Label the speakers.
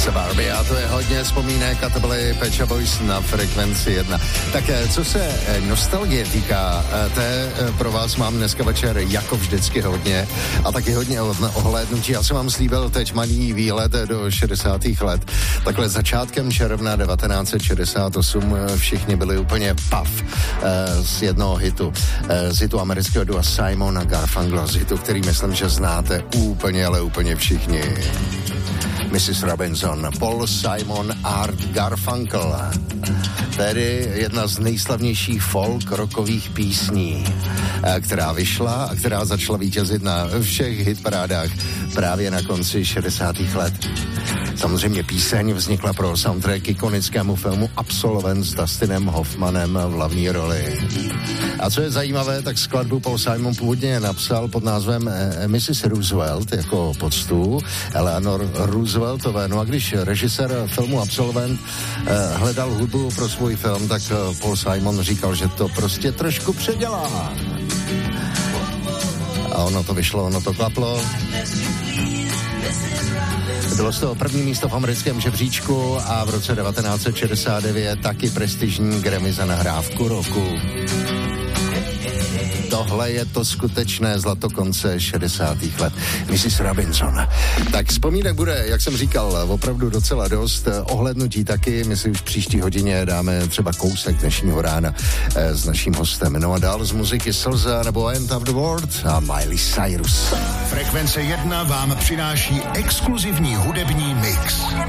Speaker 1: se Barbie a to je hodně vzpomínek a to byly Pet Shop Boys na Frekvenci 1. Tak co se nostalgie týká, té pro vás mám dneska večer jako vždycky hodně a taky hodně ohlédnutí. Já jsem vám slíbil teď malý výlet do 60. let. Takhle začátkem června 1968 všichni byli úplně pav z jednoho hitu. Z hitu amerického dua Simon a Garfunkel, z hitu, který myslím, že znáte úplně, ale úplně všichni. Mrs. Robinson, Paul Simon, Art Garfunkel. Tedy jedna z nejslavnějších folk rockových písní, která vyšla a která začala vítězit na všech hitparádách právě na konci 60. let. Samozřejmě píseň vznikla pro soundtrack ikonickému filmu Absolvent s Dustinem Hoffmanem v hlavní roli. A co je zajímavé, tak skladbu Paul Simon původně napsal pod názvem Mrs. Roosevelt jako poctu Eleanor Rooseveltové. No a když režisér filmu Absolvent hledal hudbu pro svůj film, tak Paul Simon říkal, že to prostě trošku předělá. A ono to vyšlo, ono to klaplo. Bylo z toho první místo v americkém žebříčku a v roce 1969 taky prestižní Grammy za nahrávku roku. Tohle je to skutečné zlato konce 60. let. Mrs. Robinson. Tak vzpomínek bude, jak jsem říkal, opravdu docela dost. Ohlednutí taky, my si už příští hodině dáme třeba kousek dnešního rána s naším hostem. No a dál z muziky Slza nebo End of the World a Miley Cyrus.
Speaker 2: Frekvence 1 vám přináší exkluzivní hudební mix.